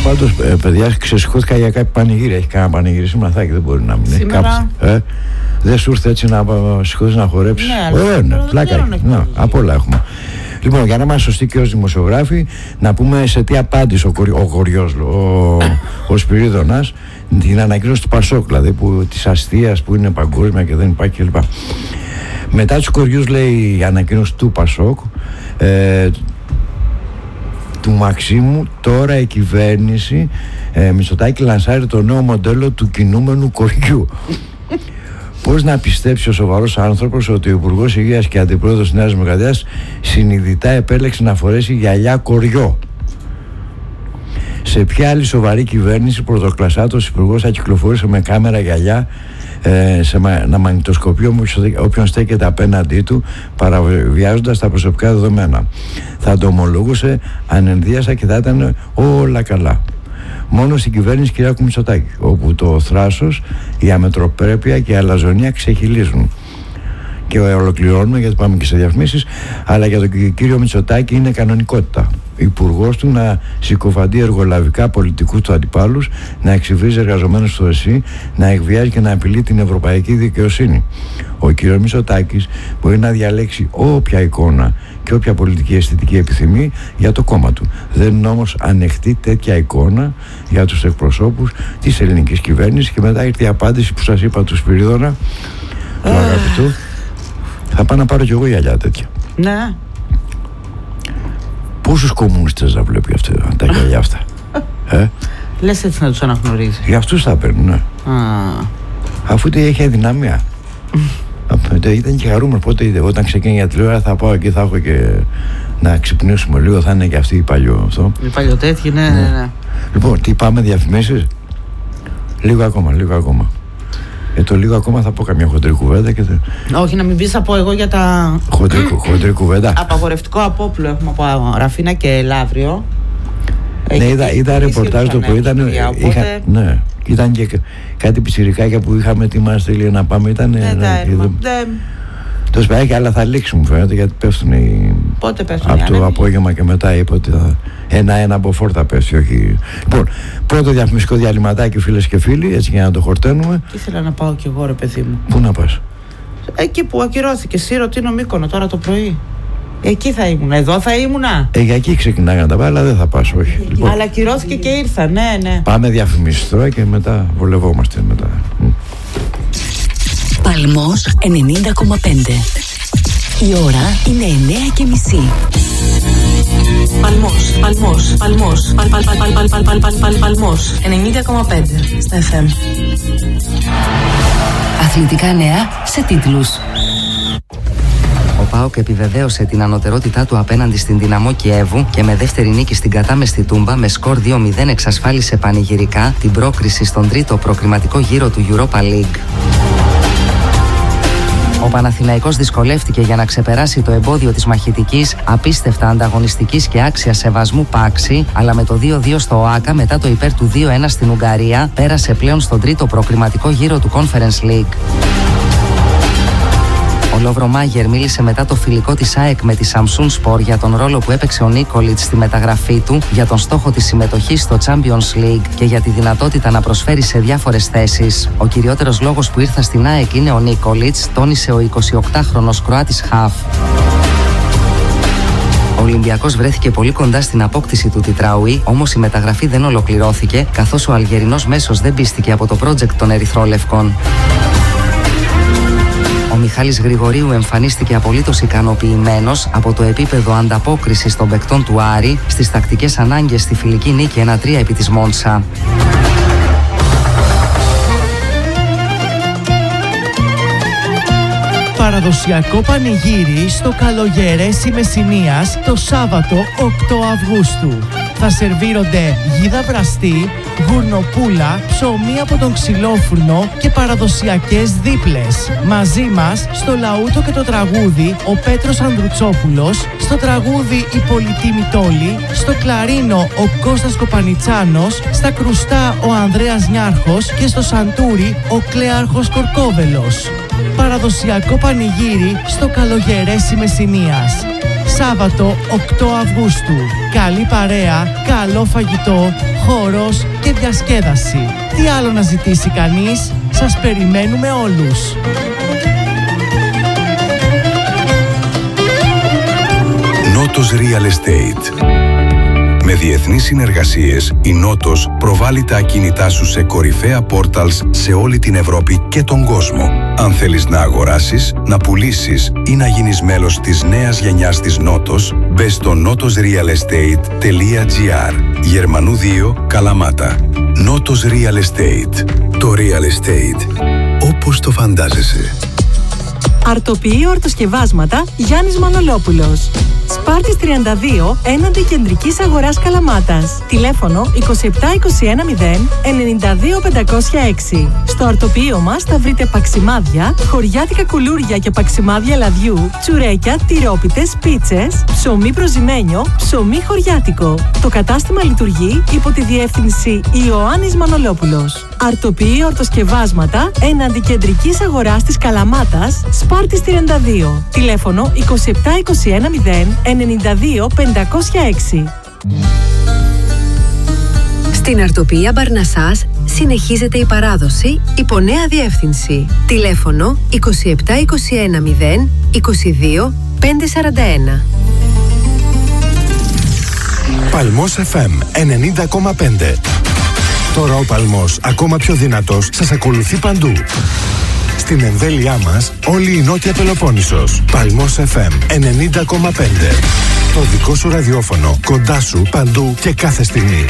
πάντως, παιδιά, ξεσηκώθηκα για κάποιο πανηγύρι. Έχει κανένα πανηγύρι σήμερα, δεν μπορεί να μην έχει. Δεν σου ήρθε έτσι να σηκώθεις να χορέψεις? Ναι, πλάκα. Από όλα έχουμε. Λοιπόν, για να είμαστε σωστοί και ως δημοσιογράφοι, να πούμε σε τι απάντησε ο Κοριός, ο Σπυρίδωνας, την ανακοίνωση του Πασόκ, δηλαδή της αστείας που είναι παγκόσμια και δεν υπάρχει κλπ. Μετά τους Κοριούς, λέει η ανακοίνωση του Πασόκ, του Μαξίμου, τώρα η κυβέρνηση Μητσοτάκη λανσάρει το νέο μοντέλο του κινούμενου κοριού. Πώς να πιστέψει ο σοβαρός άνθρωπος ότι ο Υπουργός Υγείας και Αντιπρόεδρος της Νέας Δημοκρατίας συνειδητά επέλεξε να φορέσει γυαλιά κοριό? Σε ποια άλλη σοβαρή κυβέρνηση πρωτοκλασσάτος υπουργός θα κυκλοφορήσει με κάμερα γυαλιά να μαγνητοσκοπεί όποιον στέκεται απέναντί του, παραβιάζοντας τα προσωπικά δεδομένα? Θα το ομολογούσε ανενδίασα και θα ήταν όλα καλά. Μόνο στην κυβέρνηση Κυριάκου Μητσοτάκη, όπου το θράσος, η αμετροπρέπεια και η αλαζονία ξεχυλίζουν. Και ολοκληρώνουμε, γιατί πάμε και σε διαφημίσεις, αλλά για τον κύριο Μητσοτάκη είναι κανονικότητα. Υπουργός του να συκοφαντεί εργολαβικά πολιτικούς του αντιπάλους, να εξυβρίζει εργαζομένους του ΕΣΥ, να εκβιάζει και να απειλεί την ευρωπαϊκή δικαιοσύνη. Ο κύριος Μητσοτάκης μπορεί να διαλέξει όποια εικόνα και όποια πολιτική αισθητική επιθυμεί για το κόμμα του. Δεν είναι όμως ανεχτή τέτοια εικόνα για τους εκπροσώπους της ελληνικής κυβέρνησης. Και μετά ήρθε η απάντηση που σας είπα του Σπυρίδωνα, του αγαπητού. Θα πάω να πάρω κι εγώ γυαλιά τέτοια. Ναι. Πόσους κομμουνιστές να βλέπει τα γυαλιά αυτά? Λες έτσι να τους αναγνωρίζει? Για αυτούς θα παίρνουν, ναι. Αφού έχει αδυναμία. Ήταν και χαρούμενο. Πότε όταν ξεκίνησε για τηλεόραση θα πάω εκεί, θα έχω και να ξυπνήσουμε λίγο, θα είναι και αυτή η παλιό αυτό. Η παλιωτέτοι, ναι. Λοιπόν, τι πάμε, διαφημίσεις? Λίγο ακόμα. Το λίγο ακόμα θα πω καμιά χοντρή κουβέντα και όχι, να μην πεις, θα πω εγώ για τα... Χοντρή κουβέντα. Απαγορευτικό απόπλο έχουμε από Ραφίνα και Λαύριο. Ναι, είδα ρεπορτάζ το που ήταν. Ναι, ήταν και κάτι πιτσιρικάκια που είχαμε ετοιμάσει να πάμε. Το σπάει, αλλά θα λήξει, μου φαίνεται, γιατί πέφτουν οι... Πότε πέφτουν? Από το απόγευμα και μετά είπα ότι ένα από φόρτα πέφτει, όχι. Λοιπόν, πρώτο διαφημιστικό διαλυματάκι, φίλες και φίλοι, έτσι για να το χορταίνουμε. Ήθελα να πάω κι εγώ, ρε παιδί μου. Πού να πας? Εκεί που ακυρώθηκε, Σύρο-Τίνο Μύκονο τώρα το πρωί. Εκεί θα ήμουν, εδώ θα ήμουνα. Για εκεί ξεκινάγανε τα πάντα, αλλά δεν θα πας, όχι. Λοιπόν, αλλά ακυρώθηκε και ήρθα, ναι. Πάμε διαφημίσεις τώρα και μετά βολευόμαστε μετά. Παλμός 90,5. Η ώρα είναι 9:30. Παλμός 90,5 στα FM. Αθλητικά νέα σε τίτλους. Ο ΠΑΟΚ επιβεβαίωσε την ανωτερότητά του απέναντι στην Δυναμό Κιέβου και με δεύτερη νίκη στην κατάμεστη Τούμπα με σκορ 2-0 εξασφάλισε πανηγυρικά την πρόκριση στον τρίτο προκριματικό γύρο του Europa League. Ο Παναθηναϊκός δυσκολεύτηκε για να ξεπεράσει το εμπόδιο της μαχητικής, απίστευτα ανταγωνιστικής και άξια σεβασμού Πάξη, αλλά με το 2-2 στο ΟΑΚΑ μετά το υπέρ του 2-1 στην Ουγγαρία πέρασε πλέον στον τρίτο προκριματικό γύρο του Conference League. Ο Λόβρο Μάγερ μίλησε μετά το φιλικό της ΑΕΚ με τη Samsung Sport για τον ρόλο που έπαιξε ο Νίκολιτς στη μεταγραφή του, για τον στόχο της συμμετοχής στο Champions League και για τη δυνατότητα να προσφέρει σε διάφορες θέσεις. Ο κυριότερος λόγος που ήρθα στην ΑΕΚ είναι ο Νίκολιτς, τόνισε ο 28χρονος Κροάτης χαφ. Ο Ολυμπιακός βρέθηκε πολύ κοντά στην απόκτηση του Τιτράουι, όμως η μεταγραφή δεν ολοκληρώθηκε, καθώς ο Αλγερινός μέσος δεν πίστηκε από το project των Ερυθρόλευκων. Ο Μιχάλης Γρηγορίου εμφανίστηκε απολύτως ικανοποιημένος από το επίπεδο ανταπόκρισης των παικτών του Άρη στις τακτικές ανάγκες στη φιλική νίκη 1-3 επί της Μόντσα. Παραδοσιακό πανηγύρι στο Καλογερέσι Μεσσηνίας το Σάββατο 8 Αυγούστου. Θα σερβίρονται γίδα βραστή, γουρνοπούλα, ψωμί από τον ξυλόφουρνο και παραδοσιακές δίπλες. Μαζί μας στο λαούτο και το τραγούδι ο Πέτρος Ανδρουτσόπουλος, στο τραγούδι η Πολιτήμη Τόλη, στο κλαρίνο ο Κώστας Κοπανιτσάνος, στα κρουστά ο Ανδρέας Νιάρχος και στο σαντούρι ο Κλέαρχος Κορκόβελος. Παραδοσιακό πανηγύρι στο Καλογερέσι Μεσσηνίας. Σάββατο 8 Αυγούστου. Καλή παρέα, καλό φαγητό, χώρος και διασκέδαση. Τι άλλο να ζητήσει κανείς, σας περιμένουμε όλους. Νότος Real Estate. Με διεθνείς συνεργασίες, η Νότος προβάλλει τα ακίνητά σου σε κορυφαία πόρταλς σε όλη την Ευρώπη και τον κόσμο. Αν θέλεις να αγοράσεις, να πουλήσεις ή να γίνεις μέλος της νέας γενιάς της Νότος, μπες στο notosrealestate.gr. Γερμανού 2, Καλαμάτα. Νότος Real Estate. Το Real Estate όπως το φαντάζεσαι. Αρτοποιεί ορτοσκευάσματα Γιάννης Μανολόπουλος. Σπάρτης 32 έναντι Κεντρικής Αγοράς Καλαμάτας. Τηλέφωνο 27210 92506. Στο αρτοποιείο μας θα βρείτε παξιμάδια, χωριάτικα κουλούρια και παξιμάδια λαδιού, τσουρέκια, τυρόπιτες, πίτσες, ψωμί προζυμένιο, ψωμί χωριάτικο. Το κατάστημα λειτουργεί υπό τη διεύθυνση Ιωάννης Μανολόπουλος. Αρτοποιεί ορτοσκευάσματα έναντι Κεντρικής Αγοράς της Καλαμάτας. Σπάρτης 32. Τηλέφωνο 27210 92506. Στην αρτοποιία Μπαρνασάς συνεχίζεται η παράδοση υπό νέα διεύθυνση. Τηλέφωνο 27210 22 541. Παλμός FM 90,5. Τώρα ο Παλμός, ακόμα πιο δυνατός, σας ακολουθεί παντού. Στην εμβέλειά μας, όλη η Νότια Πελοπόννησος. Παλμός FM 90,5. Το δικό σου ραδιόφωνο, κοντά σου, παντού και κάθε στιγμή.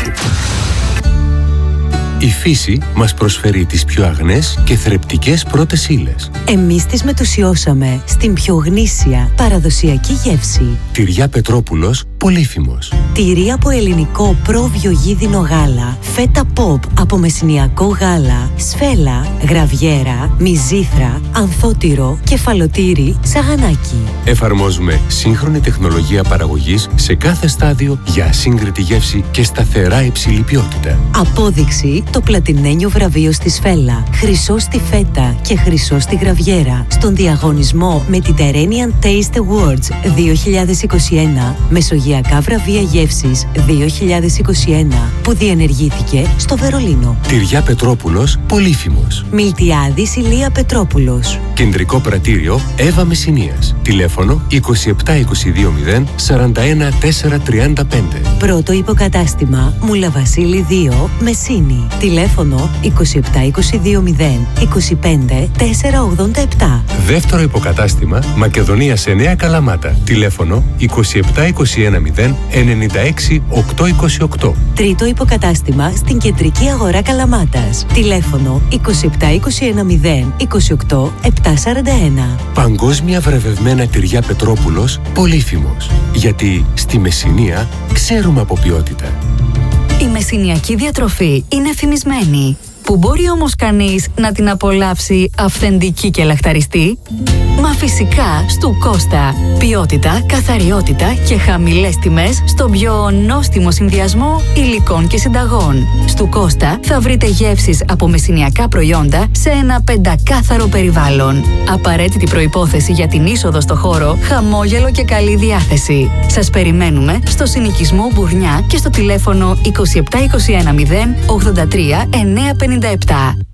Η φύση μας προσφέρει τις πιο αγνές και θρεπτικές πρώτες ύλες. Εμείς τις μετουσιώσαμε στην πιο γνήσια παραδοσιακή γεύση. Τυριά Πετρόπουλος, Πολύφημος. Τυρί από ελληνικό πρόβιο γίδινο γάλα, φέτα pop από μεσηνιακό γάλα, σφέλα, γραβιέρα, μυζήθρα, ανθότυρο, κεφαλοτήρι, σαγανάκι. Εφαρμόζουμε σύγχρονη τεχνολογία παραγωγής σε κάθε στάδιο για ασύγκριτη γεύση και σταθερά υψηλή ποιότητα. Απόδειξη το πλατινένιο βραβείο στη σφέλα, χρυσό στη φέτα και χρυσό στη γραβιέρα στον διαγωνισμό με την Terrenian Taste Awards 2021, Μεσογειακά βραβεία γεύσης 2021, που διενεργήθηκε στο Βερολίνο. Τυριά Πετρόπουλος, Πολύφημος. Μιλτιάδης Ηλία Πετρόπουλος. Κεντρικό πρατήριο Εύα Μεσσηνίας. Τηλέφωνο 27220 41 435. Πρώτο υποκατάστημα Μουλαβασίλη 2, Μεσσίνη. Τηλέφωνο 27220 25 487. Δεύτερο υποκατάστημα Μακεδονίας 9, Καλαμάτα. Τηλέφωνο 27210 96 828. Τρίτο υποκατάστημα στην Κεντρική Αγορά Καλαμάτας. Τηλέφωνο 27210 28 741. Παγκόσμια βραβευμένα τυριά Πετρόπουλος, Πολύφημος. Γιατί στη Μεσσηνία ξέρουμε από ποιότητα. Η μεσσηνιακή διατροφή είναι φημισμένη. Που μπορεί όμως κανείς να την απολαύσει αυθεντική και λαχταριστή? Μα φυσικά στου Κώστα. Ποιότητα, καθαριότητα και χαμηλές τιμές στον πιο νόστιμο συνδυασμό υλικών και συνταγών. Στου Κώστα θα βρείτε γεύσεις από μεσσηνιακά προϊόντα σε ένα πεντακάθαρο περιβάλλον. Απαραίτητη προϋπόθεση για την είσοδο στο χώρο, χαμόγελο και καλή διάθεση. Σας περιμένουμε στο συνοικισμό Μπουρνιά και στο τηλέφωνο 27210 83 957.